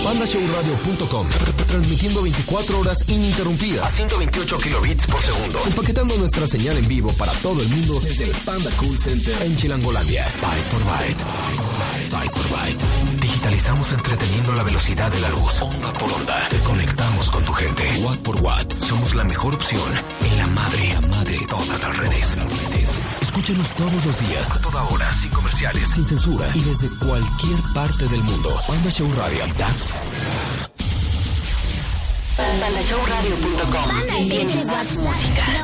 PandaShowRadio.com, transmitiendo 24 horas ininterrumpidas a 128 kilobits por segundo, empaquetando nuestra señal en vivo para todo el mundo desde el Panda Cool Center en Chilangolandia. Byte por byte, byte por byte. Digitalizamos entreteniendo la velocidad de la luz, onda por onda. Te conectamos con tu gente, watt por watt. Somos la mejor opción en la madre de todas las redes. Escúchanos todos los días, a toda hora, sin comerciales, sin censura y desde cualquier parte del mundo. Panda Show Radio. PandaShowRadio.com. Tienes más música.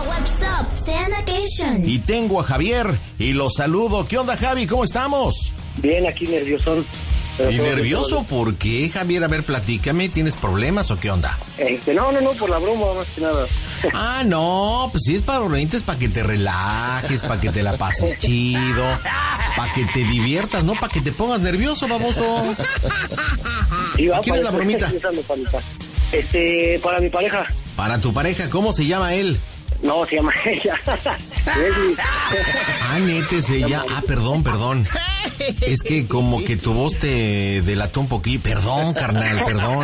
Y tengo a Javier y lo saludo. ¿Qué onda, Javi? ¿Cómo estamos? Bien, aquí nerviosón. ¿Y nervioso? ¿Por qué, Javier? A ver, platícame. ¿Tienes problemas o qué onda? No, por la broma, más que nada. Ah, no, pues sí es para bromita, es para que te relajes, para que te la pases chido, para que te diviertas, no para que te pongas nervioso, baboso. ¿Quién es la bromita? Para mi pareja. Para tu pareja, ¿cómo se llama él? No, se llama ella. Neta, es ella. Perdón. Es que como que tu voz te delató un poquito. Perdón, carnal, perdón.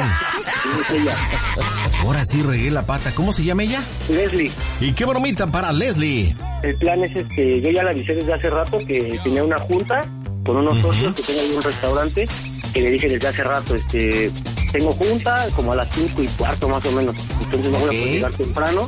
Ahora sí regué la pata. ¿Cómo se llama ella? Leslie. ¿Y qué bromita para Leslie? El plan es yo ya la avisé desde hace rato que tenía una junta con unos socios que tengo ahí un restaurante, que le dije desde hace rato, tengo junta como a las 5:15 más o menos. Entonces no voy a poder llegar temprano.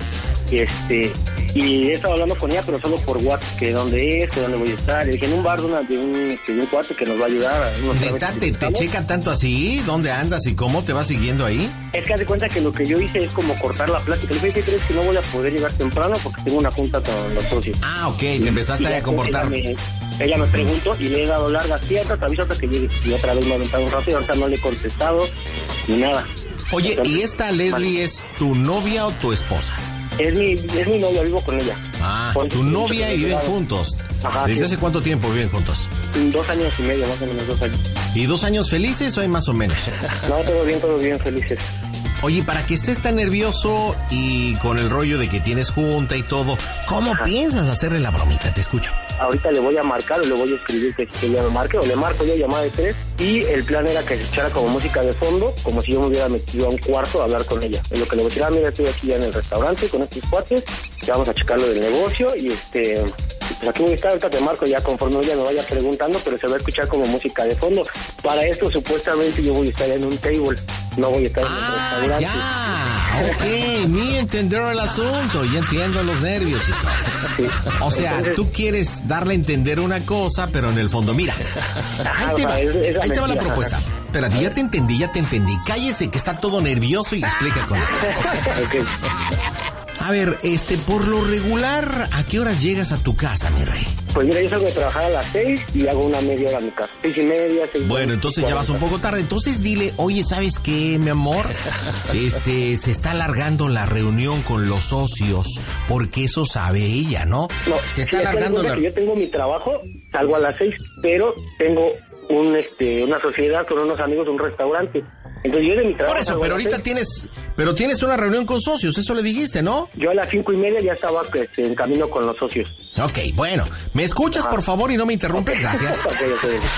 Y he estado hablando con ella, pero solo por WhatsApp, que dónde es, que dónde voy a estar. Le dije, en un bar de un cuarto que nos va a ayudar. ¿Neta te checa tanto así? ¿Dónde andas y cómo te va siguiendo ahí? Es que haz de cuenta que lo que yo hice es como cortar la plática. Le dije, ¿qué crees? Que no voy a poder llegar temprano porque tengo una junta con los socios. Ah, ok, te empezaste a comportar. Ella me preguntó y le he dado largas ciertas, te aviso hasta que llegue. Y otra vez me ha aventado un rato y ahorita no le he contestado ni nada. Oye, entonces, ¿y esta Leslie es tu novia o tu esposa? Es mi novia, vivo con ella. Tu novia y viven juntos. Ajá. ¿Desde hace cuánto tiempo viven juntos? 2 años y medio, más o menos 2 años. ¿Y 2 años felices o hay más o menos? No, todo bien, felices. Oye, para que estés tan nervioso y con el rollo de que tienes junta y todo, ¿cómo piensas hacerle la bromita? Te escucho. Ahorita le voy a marcar o le voy a escribir que ella me marque, o le marco yo llamada de 3, y el plan era que se echara como música de fondo, como si yo me hubiera metido a un cuarto a hablar con ella. En lo que le voy a decir, mira, estoy aquí ya en el restaurante con estos cuates, ya vamos a checar lo del negocio, y pues aquí voy a estar, ahorita te marco ya conforme ella me vaya preguntando, pero se va a escuchar como música de fondo. Para esto, supuestamente, yo voy a estar en un table, no voy a estar en el restaurante. Ya, ok, ni entender el asunto, ya entiendo los nervios y todo. Sí. O sea, entonces, tú quieres darle a entender una cosa, pero en el fondo, mira, ahí te va la propuesta. Espérate, ya te entendí. Cállese que está todo nervioso y explica con eso. Okay. A ver, por lo regular, ¿a qué horas llegas a tu casa, mi rey? Pues mira, yo salgo de trabajar a las 6 y hago una media hora a mi casa. 6:30, 6:40. Bueno, entonces ya vas un poco tarde. Entonces dile, oye, ¿sabes qué, mi amor? Se está alargando la reunión con los socios, porque eso sabe ella, ¿no? No, se está alargando la... Yo tengo mi trabajo, salgo a las 6, pero tengo una sociedad con unos amigos, un restaurante. Entonces yo de mi trabajo... Por eso, pero ahorita tienes una reunión con socios, eso le dijiste, ¿no? Yo a las 5:30 ya estaba en camino con los socios. Ok, bueno, ¿me escuchas, por favor, y no me interrumpes? Gracias. Okay.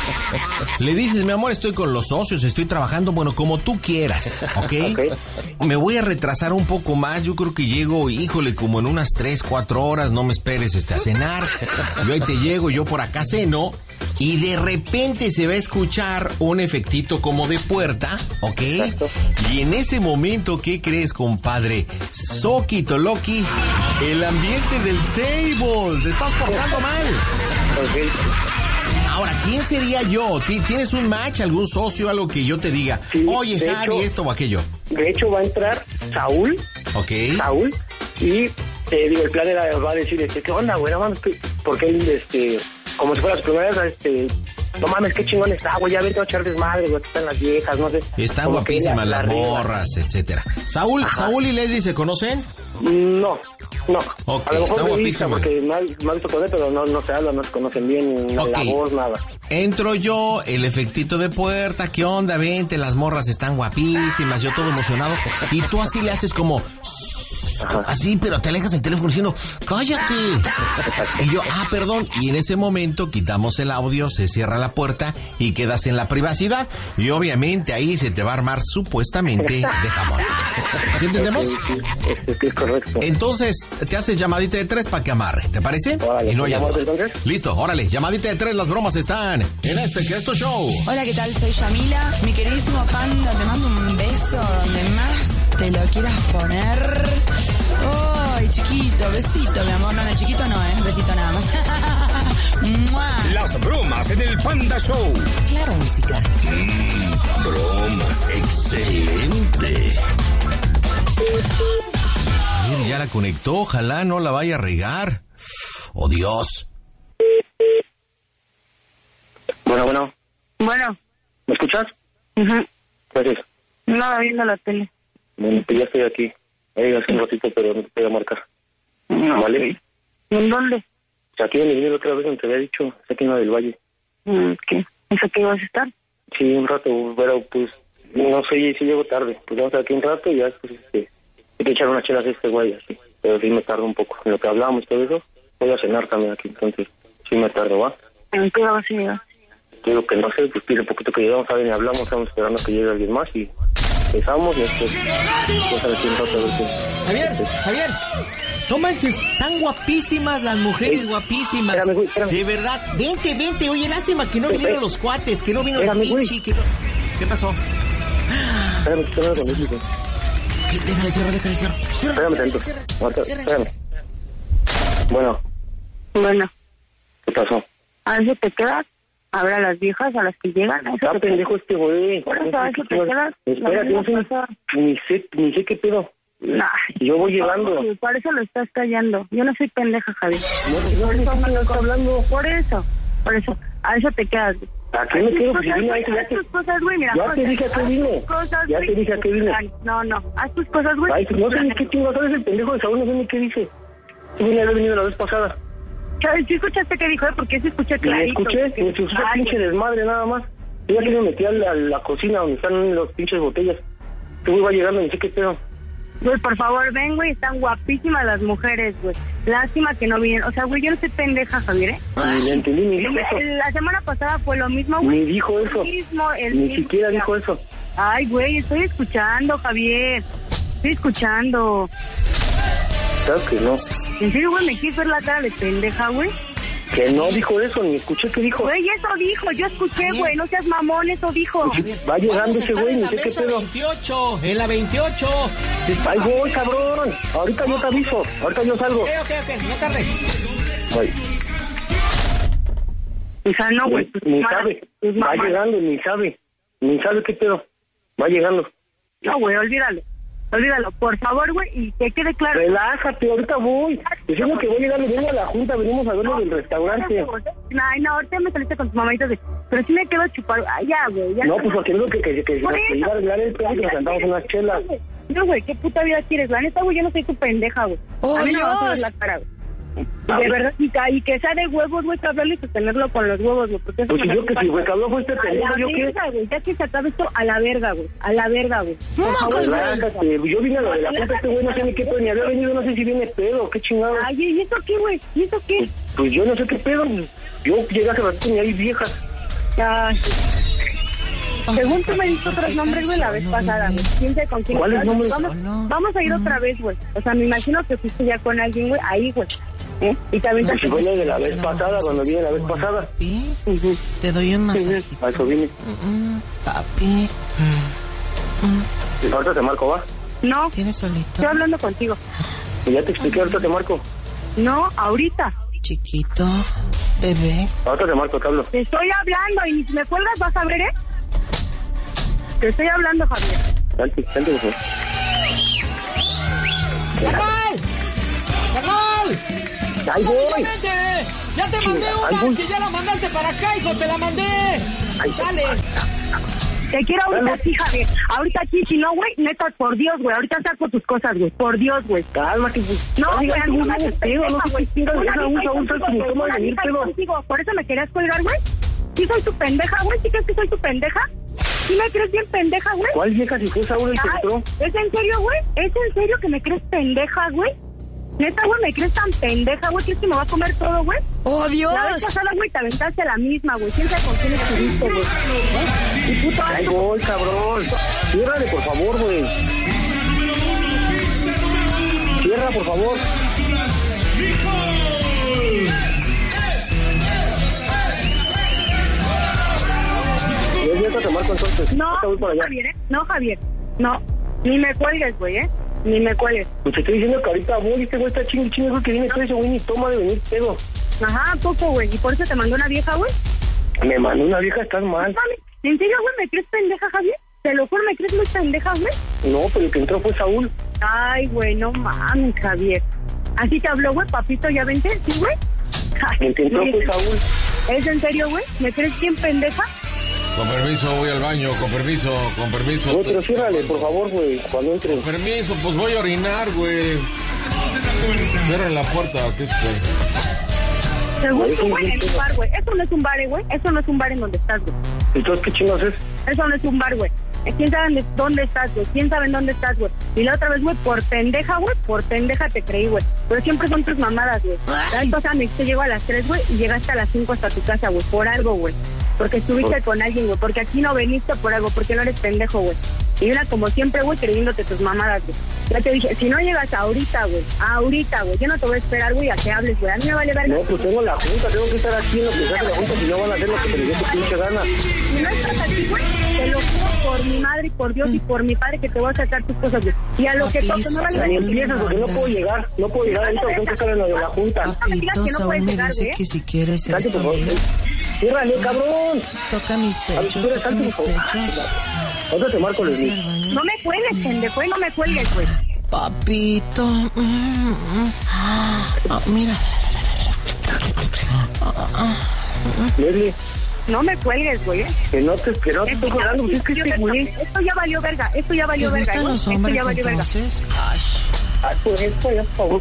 Le dices, mi amor, estoy con los socios, estoy trabajando, bueno, como tú quieras, ¿ok? Me voy a retrasar un poco más, yo creo que llego, híjole, como en unas 3-4 horas, no me esperes a cenar. Yo ahí te llego, yo por acá ceno. Y de repente se va a escuchar un efectito como de puerta, ¿ok? Exacto. Y en ese momento, ¿qué crees, compadre? Soquito Loki, el ambiente del table. Te estás portando mal. Okay. Ahora, ¿quién sería yo? ¿Tienes un match, algún socio, algo que yo te diga? Sí, oye, Javi, esto o aquello. De hecho, va a entrar Saúl. Ok. Saúl. Y el plan era, va a decir, ¿qué onda, güey? Porque él, como si fuera su primera vez, no mames, qué chingón está, güey, ya vente a echar desmadre, güey, están las viejas, no sé. Están guapísimas las morras, etcétera. Saúl y Leslie, ¿se conocen? No. Ok, a lo mejor está guapísima. Porque me ha visto con él, pero no se habla, no se conocen bien, la voz, nada. Entro yo, el efectito de puerta, ¿qué onda? Vente, las morras están guapísimas, yo todo emocionado. Y tú así le haces como... así, pero te alejas el teléfono diciendo, ¡cállate! Y yo, perdón. Y en ese momento quitamos el audio, se cierra la puerta y quedas en la privacidad. Y obviamente ahí se te va a armar supuestamente de jamón. ¿Sí entendemos? Sí, es correcto. Entonces, te haces llamadita de 3 para que amarre, ¿te parece? Órale, y no haya duda. entonces? Listo, órale, llamadita de 3, las bromas están en este que es tu show. Hola, ¿qué tal? Soy Yamila. Mi queridísimo Panda, te mando un beso donde más te lo quieras poner. Ay, chiquito, besito, mi amor. No, chiquito no, besito nada más. ¡Mua! Las bromas en el Panda Show. Claro, música. Bromas, excelente. Mira, ya la conectó, ojalá no la vaya a regar. ¡Oh, Dios! Bueno. Bueno. ¿Me escuchas? Gracias. Nada, viendo la tele. Bueno, pues ya estoy aquí. Hace un ratito, pero no te voy a marcar. No, ¿Vale? ¿En dónde? Aquí en el video otra vez donde te había dicho, aquí en la del Valle. ¿Qué? ¿Eso qué ibas a estar? Sí, un rato, pero pues no sé si llego tarde. Pues vamos a estar aquí un rato y ya después hay que echar unas chelas a este güey, así. Pero sí me tardo un poco. En lo que hablamos y todo eso, voy a cenar también aquí, entonces sí me tardo, ¿va? ¿En qué vas a llegar? Te digo que no sé, pues pide un poquito que llegamos, ¿saben? Y hablamos, estamos esperando que llegue alguien más y empezamos y después vamos a decir un rato a ver qué. Javier, no manches, tan guapísimas las mujeres, guapísimas. Espérame, güey, espérame. De verdad, vente, oye, lástima que no vinieron los cuates, que no vino el Pichi, que no... ¿Qué pasó? Espérame conmigo. ¿Qué? Déjale cierro. Espérame tanto. Espérame. Bueno, ¿qué pasó? ¿A eso te quedas? A ver a las viejas, a las que llegan. Está pendejo este güey. Por eso, a eso te quedas. Espérate, no sé, ni sé qué pedo. Nah. Yo voy llegando. Por eso lo estás callando. Yo no soy pendeja, Javier. No está hablando. Por eso. A eso te quedas. ¿A qué me quedo? Haz tus cosas, güey, mira. Ya te dije a qué vine. Ya te dije a qué vine. No. Haz tus cosas, güey. Ay, no sé ni qué chingo, ¿sabes? El pendejo de Saúl no sé ni qué dice. Tú vine a haber venido la vez pasada. ¿Sí escuchaste qué dijo? Porque sí escuché clarito. Me escuché, pinche desmadre nada más. Yo ya que me metí a la cocina donde están los pinches botellas. Tú iba llegando, ni sé qué pedo. Güey, por favor, ven, güey, están guapísimas las mujeres, güey. Lástima que no vienen. O sea, güey, yo no soy pendeja, Javier, ¿eh? Ni le entendí, ni dijo eso. La semana pasada fue lo mismo, güey. Ni dijo eso. Ni siquiera dijo eso. Ay, güey, estoy escuchando, Javier. Estoy escuchando. Claro que no. ¿En serio, güey, me quieres ver la cara de pendeja, güey? Que no dijo eso, ni escuché qué dijo. Güey, eso dijo, yo escuché, güey, no seas mamón, eso dijo. Va llegando ese güey, ni sé qué pedo. En la 28. Ahí voy, cabrón. Ahorita yo te aviso, ahorita yo salgo. Ok, no tarde. Voy. O sea, no, güey. Ni sabe, va llegando, ni sabe qué pedo. Va llegando. No, güey, olvídalo, por favor, güey, y que quede claro. Relájate, ahorita voy. Diciendo que voy llegando, vengo a la junta, venimos a verlo del restaurante. Ay, no, ahorita me saliste con tus mamitas de... Pero sí me quedo chupar. Ay, ya, güey, ya. No, pues porque digo que iba a arreglar el pedo y nos sentamos unas chelas. No, güey, ¿qué puta vida quieres? La neta, güey, yo no soy tu pendeja, güey. ¡Oh, a mí no me vas a ver Dios! la cara, güey. De verdad, y que sea de huevos, güey, que hablarle y sostenerlo con los huevos, güey. Porque eso pues yo que si, güey, que habló fue este pendejo, ¿yo qué? Güey, ya que se acabe esto, a la verga, güey. Por favor, relájate. Yo vine a lo de la puta, este güey no sé ni qué pedo, ni había venido, no sé si viene pedo, qué chingado. Ay, ¿y eso qué, güey? ¿Y eso qué? Pues yo no sé qué pedo. Yo llegué hace ratito y hay viejas. Ay. Según tú me diste otros nombres, güey, la vez pasada, güey. ¿Quién sabe con quién? ¿Cuáles nombres? Vamos a ir otra vez, güey. O sea, me imagino que fuiste ya con alguien, güey, ahí, güey. Y también pues si fue lo de la vez pasada, cuando vine la vez pasada. Papi, te doy un masajito. A eso vine. Papi. Ahorita te marco, ¿va? No, ¿Tienes solito? estoy hablando contigo. Y ya te expliqué, ahorita te marco. No, ahorita. Chiquito, bebé. Ahorita te marco, te hablo. Te estoy hablando y si me cuelgas vas a ver, ¿eh? Te estoy hablando, Javier. Salte, mejor. ¡Carnal! ¡Ahí voy! ¡Ya te mandé una! ¡Que ya la mandaste para acá, hijo! ¡Te la mandé! ¡Sale! Te quiero ahorita sí, Javier. Ahorita sí, si no, güey, neta, por Dios, güey. Ahorita saco tus cosas, güey. Por Dios, güey. Cálmate, güey. No, güey, a mí me pedo, no sé qué pedo. Deja un salto ni cómo venir, pedo. Por eso me querías colgar, güey. ¿Sí soy tu pendeja, güey? ¿Sí crees que soy tu pendeja? ¿Sí me crees bien pendeja, güey? ¿Cuál vieja si fue Saúl el que entró? ¿Es en serio, güey? ¿Es en serio que me crees pendeja, güey? Neta, güey, me crees tan pendeja, güey, ¿crees que me va a comer todo, güey? ¡Oh, Dios! La vez pasada, güey, te aventaste la misma, güey. ¿Quién sabe con quién estuviste, güey? Y puto Ay, gol, cabrón. Ciérrale, por favor, güey. Cierra, por favor. Te marco entonces. No, voy para allá. Javier, ¿eh? No, Javier. No. Ni me cuelgues, güey, ¿eh? Ni me cuelgues. Pues te estoy diciendo que ahorita voy, este güey está chingue, güey, que viene todo ese güey ni toma de venir pedo. Ajá, poco, güey. ¿Y por eso te mandó una vieja, güey? Me mandó una vieja, estás mal. ¿En serio, güey, me crees pendeja, Javier? Te lo juro, ¿me crees muy pendeja, güey? No, pero el que entró fue Saúl. Ay, güey, no mames, Javier. ¿Así te habló, güey, papito, ya vente? ¿Sí, güey? El que entró fue Saúl. ¿Es en serio, güey? ¿Me crees bien pendeja? Con permiso, voy al baño, con permiso. No, pero ciérrale, por favor, güey, cuando entre. Con permiso, pues voy a orinar, güey. Cierren la puerta, ¿qué es, güey? Según tú, güey, en un bar, güey. Eso no es un bar, güey. Eso no es un bar en donde estás, güey. Entonces, ¿qué chingados es? Eso no es un bar, güey. ¿Quién sabe dónde estás, güey? ¿Quién sabe en dónde estás, güey? Y la otra vez, güey, por pendeja te creí, güey. Pero siempre son tus mamadas, güey. La vez pasada me dijiste, llego a las 3, güey, y llegaste a las 5 hasta tu casa, güey. Por algo, güey. Porque estuviste con alguien, güey. Porque aquí no veniste por algo. Porque no eres pendejo, güey. Y era como siempre, güey, creyéndote tus mamadas, güey. Ya te dije, si no llegas ahorita, güey. Yo no te voy a esperar, güey, a que hables, güey. A mí me vale ver. No, pues tengo la junta. Tengo que estar aquí en lo que se hace la junta. Si no van a hacer lo que te dé tu pinche gana. Si no estás aquí, güey, te lo juro por mi madre y por Dios y por mi padre que te voy a sacar tus cosas, güey. Y a lo que toque, no vale ver. Ni empiezas porque no puedo llegar. No puedo llegar ahorita. Tengo que estar en lo de la junta. Papito, Saúl me dice que si quieres Cállate, esto, por favor. mira. Ciérrale, cabrón. Toca mis pechos, toca mis pechos. Ahora te marco, Leslie. No me cuelgues, pendejo, no me cuelgues, güey. Papito. Mira. Leslie. No me cuelgues, güey, Que no te estoy jugando. Es que este güey. Esto ya valió verga, ¿Te gustan los hombres entonces? Ay, pues esto ya, por favor.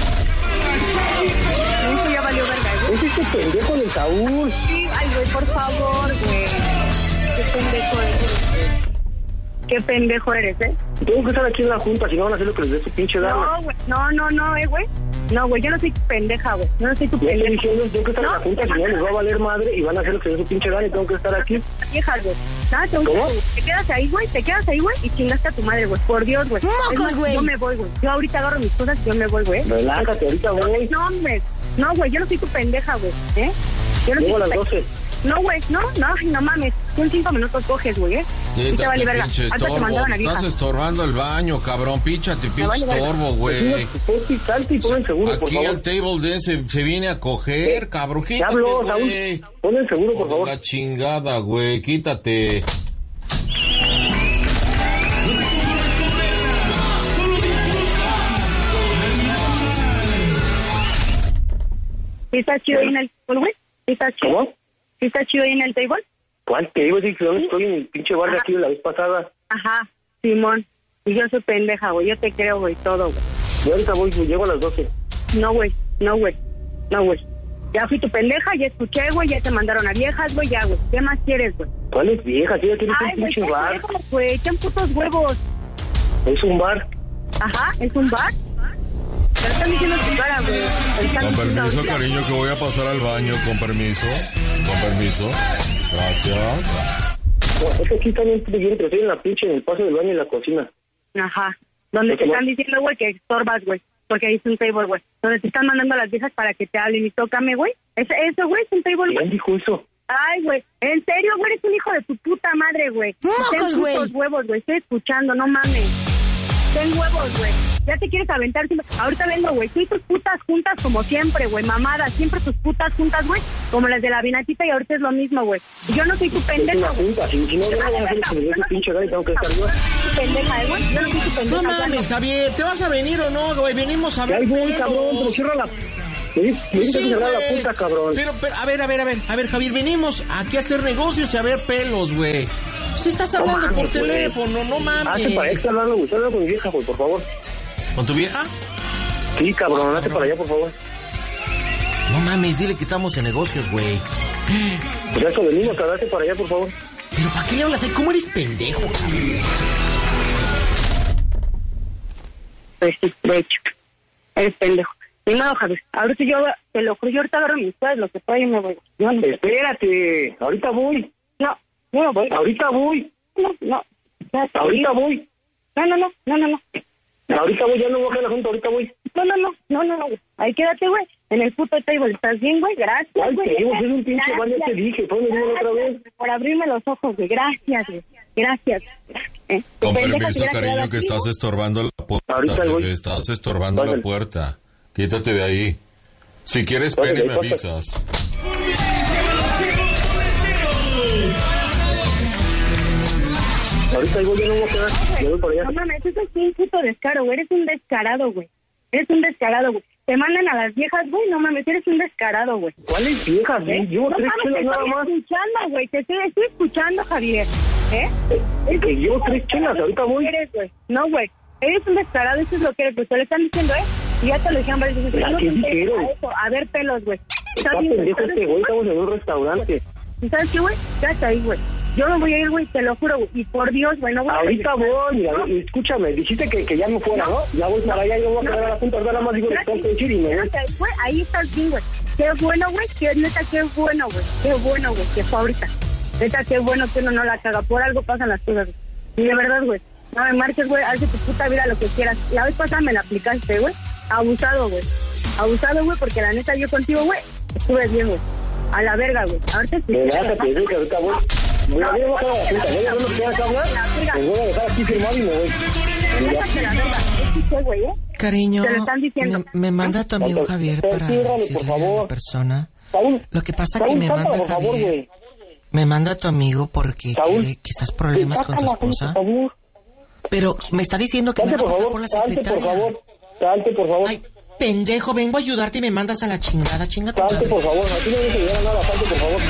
Esto ya valió verga, güey. Es este pendejo de Saúl. Sí, ay, güey, por favor, güey. Qué pendejo eres. Qué pendejo eres, ¿eh? Tengo que estar aquí en la junta, si no van a hacer lo que les dé su pinche gana. No, güey, no, güey. No, güey, yo no soy tu pendeja, güey. Yo no soy tu Ya estoy pendeja. diciendo, tengo que estar en la junta, si no les va a valer madre y van a hacer lo que les dé su pinche gana y tengo que estar aquí. Viejas, güey. Nada, ¿Cómo? te quedas ahí, güey, y chingaste a tu madre, güey. Por Dios, güey. ¡Mocos, Es más, güey! Yo me voy, güey. Yo ahorita agarro mis cosas y yo me voy, güey. Relájate, ahorita voy. No, hombre. No, güey, yo no soy tu pendeja, güey. ¿Eh? Yo no Llego a soy las tu 12. No, güey, no mames. Tú en 5 minutos coges, güey, ¿eh? Y te vale verga. Pinche Hasta te estorbo. mandaban a Estás vieja. estorbando el baño, cabrón. Píchate, pinche vale verga. estorbo, güey. Pues salte y ponen seguro, por Aquí favor. al table de ese se viene a coger, cabrón. Te Quítate, hablo, güey. Saúl. Ponen seguro, por favor. La chingada, güey. Quítate. ¿Sí está chido ahí en el table, güey? ¿Sí está chido? ¿Cómo? ¿Sí está chido ahí en el table? ¿Cuál te iba a decir que dónde estoy en el pinche bar de aquí de la vez pasada? Ajá, Simón. Y yo soy pendeja, güey. Yo te creo, güey, todo, güey. Yo ahorita voy, llego a las 12. No, güey. Ya fui tu pendeja, ya escuché, güey. Ya te mandaron a viejas, güey. Ya, güey. ¿Qué más quieres, güey? ¿Cuál es vieja? Sí, ya tienes Ay, un güey, pinche bar. huevos, güey. Echan putos huevos. Es un bar. Ajá, ¿es un bar? Te lo están diciendo en tu cara, güey. Te están Con diciendo permiso, ahorita. cariño, que voy a pasar al baño. Con permiso. Gracias. No, es que aquí también estoy en la pinche, en el paso del baño y la cocina. Ajá. Donde te están diciendo, güey, que estorbas, güey. Porque ahí es un table, güey. Donde te están mandando a las viejas para que te hablen y tócame, güey. Eso, güey, es un table, ¿Quién güey. dijo eso? Ay, güey. En serio, güey, eres un hijo de tu puta madre, güey. ¡Mocos, Ten güey! putos huevos, güey. Estoy escuchando, no mames. Ten huevos, güey. Ya te quieres aventar. Ahorita vengo, güey. Soy tus putas juntas como siempre, güey. Mamadas. Siempre tus putas juntas, güey. Como las de la vinatita y ahorita es lo mismo, güey. Yo no soy tu Es pendeja, una güey. junta. Si no, no van a hacer lo que les dé su pinche gana y tengo que estar yo. Tu pendeja, güey. Yo no soy tu pendeja. No ya mames, Javier. ¿Te vas a venir o no, güey? Venimos a ver Ay, güey, pelos. cabrón, pero cierra la... Me dices que cerrar la güey. puerta, cabrón. Pero, a ver, Javier, venimos aquí a hacer negocios y a ver pelos, güey. Si estás hablando mames, por güey. teléfono, no mames. Hazte para allá, está hablando, güey. Está hablando con mi vieja, güey, por favor. ¿Con tu vieja? Sí, cabrón, hazte para allá, por favor. No mames, dile que estamos en negocios, güey. Pues eso venimos, hazte para allá, por favor. ¿Pero para qué le hablas ahí? ¿Cómo eres pendejo, cabrón? Pues sí, de hecho, eres pendejo. Ni nada, Javier. Ahorita yo, te lo juro, yo ahorita agarro mis cosas, lo que pueda y me voy. No, espérate, ahorita voy. No voy. Ahorita voy. No. Ahorita voy. No. Ahorita voy, ya no voy a quedar la junta, ahorita voy. No, güey. Ahí quédate, güey. En el puto table. ¿Estás bien, güey? Gracias, Ay, güey. te digo, es un pinche mal, ya te dije. Ponme otra vez. Por abrirme los ojos, güey. Gracias, güey. Gracias. Con Pendeja, permiso, si hubiera cariño, quedado que aquí, estás estorbando la puerta. Ahorita voy. Bebé, estás estorbando Pásale. la puerta. Quítate de ahí. Si quieres Pásale, pene, me pásale. avisas. Ahorita voy, ya no voy a quedar. Me voy por allá. No mames, eso es un puto descaro, güey. Eres un descarado, güey. Te mandan a las viejas, güey. No mames, eres un descarado, güey. ¿Cuáles viejas, güey? Llevo No 3 mames, chelas te nada estoy más. escuchando, güey. Te estoy escuchando, Javier. Es que llevo 3 chelas, ahorita voy. Eres, güey. No, güey. Eres un descarado, eso es lo que eres, pues te lo están diciendo, Y ya te lo dijeron varias veces. Ya, No ¿qué te dijeron? interesa eso. A ver, pelos, güey. Está pendejo este güey, estamos en un restaurante. ¿Y sabes qué, güey? Ya está ahí, güey. Yo me voy a ir, güey, te lo juro, güey. Y por Dios, güey, no voy a... Ahorita voy, mira, No. escúchame, dijiste que ya me fuera, ¿no? Ya voy para allá, yo voy a quedar a la punta, nada más digo lo que tengo que decir y me voy. Espérate, güey, ahí estás bien, güey. Qué bueno, güey, neta, qué bueno, güey, que fue ahorita. Neta, qué bueno que uno no la caga. Por algo pasan las cosas, güey. Y de verdad, güey, no me marques, güey, haz de tu puta vida lo que quieras. La vez pasada me la aplicaste, güey. Abusado, güey, porque la neta yo contigo, güey, estuve bien, güey. A la verga, güey. Ahorita te Relájate, que ahorita voy. Voy a ver a la punta, voy a ver lo que tengas que hablar, les voy a dejar aquí firmado y me voy. Relájate la verga. Escuché, güey, Cariño, Te lo están diciendo. me manda tu amigo Javier para Ciérrale, por decirle a favor. la persona. Saúl, Lo que pasa Saúl, que me sácala, manda por favor, Javier. güey. Me manda tu amigo porque Saúl, quiere que estás problemas con tu sácala, esposa. por favor. Pero me está diciendo que me Salte, va a por pasar favor, por la salte, por secretaria. favor. Salte, por favor. Ay, pendejo, vengo a ayudarte y me mandas a la chingada. Chinga tu Salte, madre. por favor. Aquí no vienes a ayudar a nada, salte, por favor.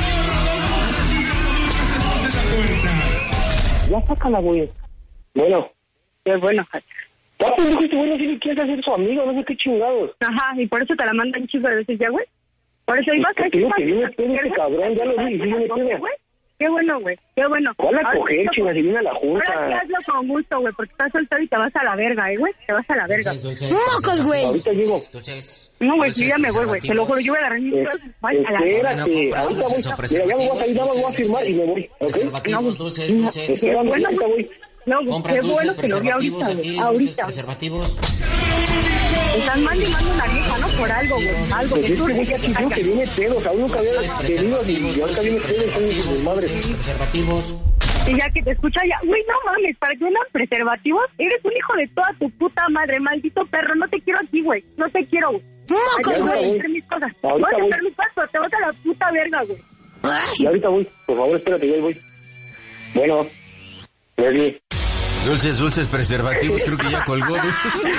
Ya sácala, güey. Bueno. Qué bueno, Ya pendejo este güey, no sé ni quién es su amigo, no sé qué chingados. Ajá, y por eso te la mandan chico de veces ya, güey. Por eso ibas Te digo que viene pedo este cabrón, ya lo vi, sí viene pedo. Qué bueno, güey, qué bueno. ¿Cuál a Ahora coger, sí, chingas, si viene a la Ahora sí junta? hazlo con gusto, güey, porque estás soltero y te vas a la verga, güey. Te vas a la verga. ¡Mocos, güey! Ahorita llego. No, güey, yo ya me voy, güey. Te lo juro, yo voy a agarrar mis cosas. Vaya a la verga. Espérate, ahorita voy. Mira, ya me voy a salir, nada más voy a firmar y me voy, ¿ok? Preservativos, dulces, No, dulces. Espérame, bueno, ahorita voy. No, güey, Compra qué dulces, bueno que lo vi preservativos ahorita, aquí, güey. Ahorita. preservativos. Están mandando una vieja, ¿no? Por algo, güey. Algo Pues que es tú que güey, ya chingó que viene pedo, Saúl nunca había tenido y ahorita viene pedo y son sus madres. Preservativos. Y ya que te escucha ya, güey, no mames, ¿para qué andan preservativos? Eres un hijo de toda tu puta madre, maldito perro, no te quiero aquí, güey, no te quiero, güey. ¡Mocos, Voy a güey! hacer mis cosas, Ahorita voy a voy. hacer mis cosas, te vas a la puta verga, güey. Y ahorita voy, por favor, espérate, ya voy. Bueno, ready. Dulces, preservativos, creo que ya colgó. Se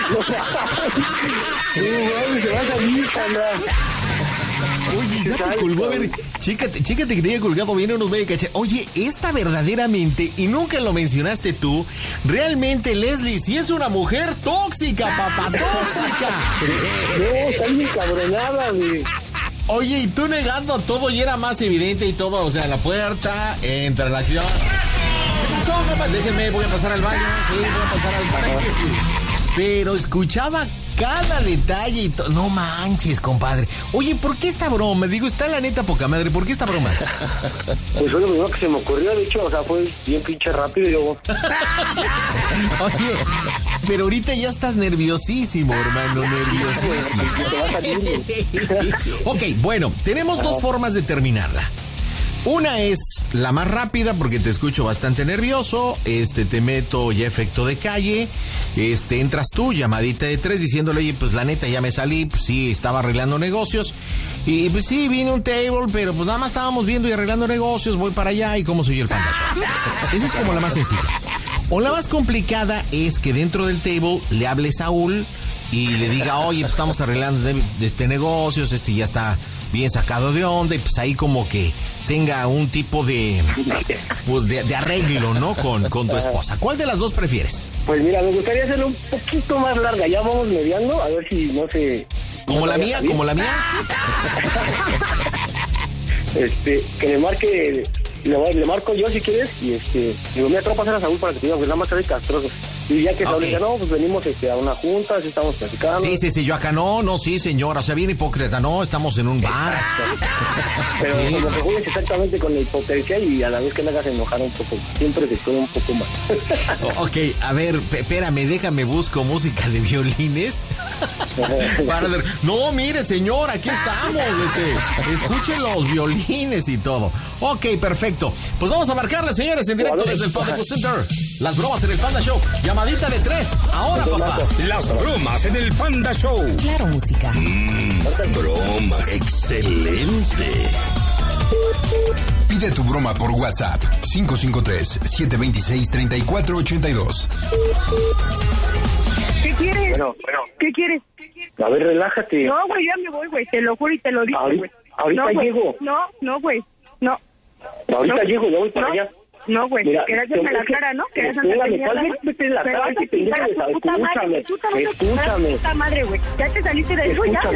va a salir, Sandra. Oye, ya te colgó, a ver, chécate que te haya colgado bien o nos vaya a cachar. Oye, esta verdaderamente, y nunca lo mencionaste tú, realmente Leslie sí es una mujer tóxica, papá, tóxica. No, está bien cabronada, güey. Oye, y tú negando todo y era más evidente y todo, o sea, la puerta, entra la acción. ¿Qué pasó, papá? Déjenme, voy a pasar al baño, sí, voy a pasar al baño. Pero escuchaba cada detalle y todo. No manches, compadre. Oye, ¿por qué esta broma? Digo, está la neta poca madre, ¿por qué esta broma? Pues fue lo primero que se me ocurrió, de hecho, o sea, fue bien pinche rápido y luego... Oye, pero ahorita ya estás nerviosísimo, hermano, nerviosísimo. Te va a salir, güey. Ok, bueno, tenemos dos formas de terminarla. Una es la más rápida porque te escucho bastante nervioso, te meto ya efecto de calle, entras tú, llamadita de 3 diciéndole, oye, pues la neta ya me salí, pues sí, estaba arreglando negocios, y pues sí, vine a un table, pero pues nada más estábamos viendo y arreglando negocios, voy para allá y cómo soy el Panda Show. Esa es como la más sencilla. O la más complicada es que dentro del table le hable Saúl y le diga, oye, pues estamos arreglando negocios, ya está bien sacado de onda, y pues ahí como que tenga un tipo de pues de arreglo, ¿no? Con tu esposa. ¿Cuál de las dos prefieres? Pues mira, me gustaría hacerlo un poquito más larga, ya vamos mediando, a ver si no se... ¿Como la mía? ¿Como la mía? Que me marque le marco yo si quieres y digo, mira, te voy a pasar a Saúl para que te diga, que nada más sabe castroso. Y ya que Saúl dice, no, pues venimos a una junta, así estamos platicando. Sí, yo acá no, sí, señora, o sea, bien hipócrita, no, estamos en un bar. Pero como que juegues exactamente con la hipocresía y a la vez que me hagas enojar un poco, siempre se puede un poco más. Ok, a ver, espérame, déjame busco música de violines. No, mire, señor, aquí estamos, escuchen los violines y todo. Ok, perfecto. Pues vamos a marcarle, señores, en directo desde el Panda Cool Center. Las bromas en el Panda Show. Llamadita de 3. Ahora, papá. Las bromas en el Panda Show. Claro, música. Broma. Excelente. Pide tu broma por WhatsApp. 553-726-3482. ¿Qué quieres? Bueno. ¿Qué quieres? A ver, relájate. No, güey, ya me voy, güey. Te lo juro y te lo digo, güey. Ahorita llego. No, güey. No. Ahorita llego, ya voy para allá. No, güey. Querías verme la cara, ¿no? Querías Espérame, la cara, escúchame. Puta madre, güey. ¿Ya te saliste de eso? ¿Ya?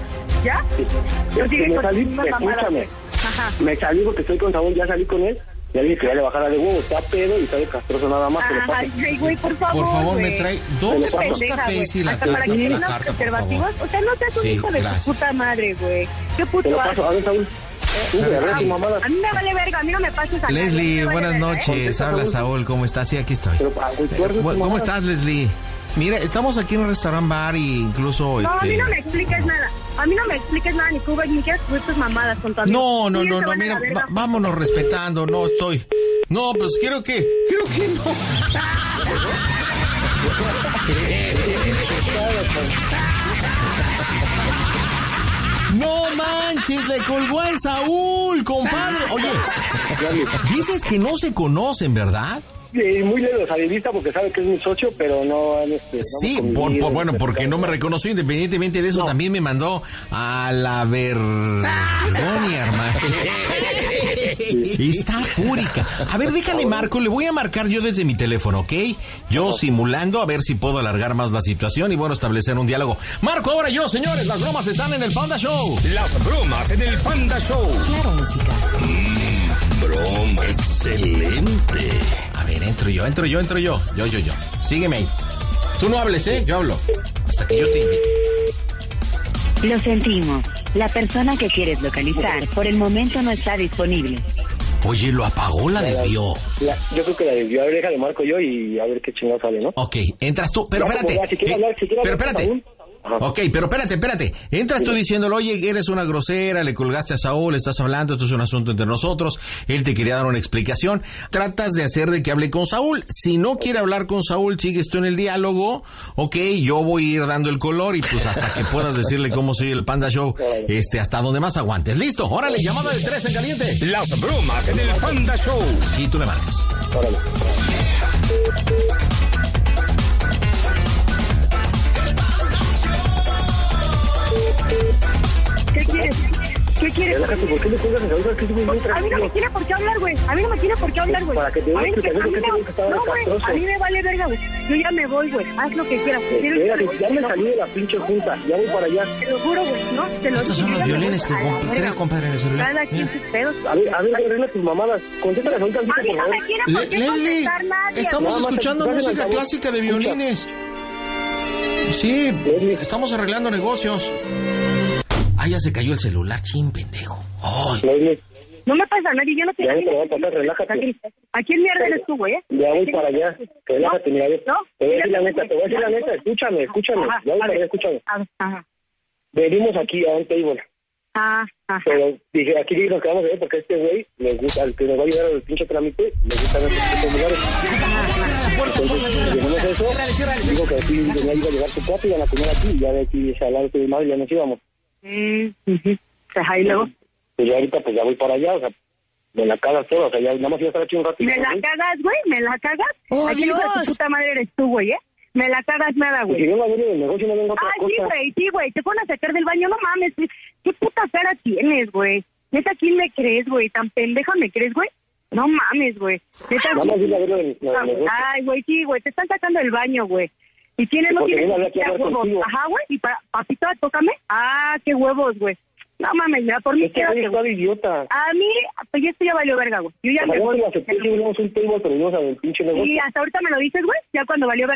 Escúchame. Ajá. Me salí porque estoy con Saúl, ya salí con él. Ya dije que ya le bajara de huevo, está pedo y sabe castroso nada más. Ay, güey, por favor. Por favor, me trae dos Pendeja, cafés y la hasta para carta, que la tengas carta, por preservativos. favor. O sea, no seas un hijo de tu puta madre, güey. Qué puto. Te lo paso, a ver, Saúl. Tú, a tu mamada. A mí me vale verga, a mí no me pases a Leslie, nadie, buenas verga, noches. Habla Saúl, ¿cómo estás? Sí, aquí estoy. ¿Cómo estás, Leslie? Mira, estamos aquí en un restaurant bar y incluso No, a mí no me expliques nada. A mí no me expliques nada, ni tú, ni quieras subir tus mamadas con tu amigo. No, mira, vámonos respetando, no estoy. No, pues creo que no. No manches, le colgó al Saúl, compadre. Oye, dices que no se conocen, ¿verdad? Muy lejos a vista porque sabe que es mi socio, pero no... sí, bueno, porque no me reconoció, independientemente de eso, también me mandó a la vergonia, hermano. Está fúrica. A ver, déjale marco, le voy a marcar yo desde mi teléfono, ¿ok? Yo simulando, a ver si puedo alargar más la situación y, bueno, establecer un diálogo. Marco, ahora yo, señores, las bromas están en el Panda Show. Las bromas en el Panda Show. Claro, música. Broma. Excelente. A ver, entro yo. Yo. Sígueme ahí. Tú no hables, ¿eh? Yo hablo. Hasta que yo te invite. Lo sentimos. La persona que quieres localizar por el momento no está disponible. Oye, ¿lo apagó o la desvió? Yo creo que la desvió. A ver, déjale marco yo y a ver qué chingado sale, ¿no? Ok, entras tú, pero espérate. Pero espérate. Ok, pero espérate. Entras tú diciéndole, oye, eres una grosera, le colgaste a Saúl, estás hablando, esto es un asunto entre nosotros, él te quería dar una explicación. Tratas de hacer de que hable con Saúl. Si no quiere hablar con Saúl, sigues tú en el diálogo. Ok, yo voy a ir dando el color y pues hasta que puedas decirle cómo soy el Panda Show, hasta donde más aguantes. ¿Listo? Órale, llamada de 3 en caliente. Las bromas en el Panda Show. Sí, tú me marcas. Órale. ¿Qué quieres? Relájate, ¿por qué le cuelgas a Saúl? Es que es muy A mí no tranquilo. me tiene por qué hablar, güey. A mí no me tiene por qué hablar, güey. Para que te dé explicación de que estaba castroso. A mí me vale verga, güey. Yo ya me voy, güey. Haz lo que quieras. Espérate, ya me salí de la pinche junta. Ya voy para allá. Te lo juro, güey. No, te lo Estos son los violines que trae, compadre, en el celular. Cada quien sus pedos. A ver, arregla tus mamadas. Contéstale a Saúl tantito, A mí por no favor. me tiene por qué Leslie, contestar nadie. estamos Nada más escuchando escuchar música el altavoz. clásica de violines. Sí, estamos arreglando negocios. Ah, ya se cayó el celular, chin, pendejo. Ay. Leslie, No me pasa a nadie, yo no te... ya no te voy a pasar, relájate. ¿A quién mierda eres tú, güey? Ya voy para allá. Relájate, mira, a ver. No. Te voy a decir la neta, escúchame. Ajá, Ya voy a para ver. allá, escúchame. Ajá. Venimos aquí a un table. Ajá. Pero dije, aquí nos quedamos a ver porque a este güey les gusta, al que nos va a ayudar al pinche trámite, les gusta ver estos lugares. Entonces, dijimos eso, digo que aquí venía iba a llevar su cuate, iban a comer aquí, y ya de aquí se hablaba de madre y ya nos íbamos. Ajá, y luego... Pues ya ahorita pues ya voy para allá, o sea, me la cagas todo, o sea, ya nada más iba a estar aquí un ratito. ¿Me la cagas, güey? ¿Me la cagas? ¡Oh, Aquí hijo de Dios! tu puta madre eres tú, güey, ¿eh? Me la cagas nada, Pues si güey. vengo a ver el negocio, no vengo a otra Ay, cosa. sí, güey, te pones a sacar del baño, no mames, güey. ¿Qué puta cara tienes, güey? ¿Neta quién me crees, güey? ¿Tan pendeja me crees, güey? No mames, güey. Neta, Nada más vine a ver el negocio. ay, güey, sí, güey, te están sacando del baño, güey. ¿Y tienes no Porque tienes vine a hablar aquí a hablar huevos? contigo. Ajá, güey, y papito, tócame. Ah, qué huevos, güey. No mames, ya por mí quédate, güey. Idiota. A mí, pues esto ya valió verga, güey. Yo ya me voy. Un table, pero íbamos al pinche negocio. Y hasta ahorita me lo dices, güey, ya cuando valió verga.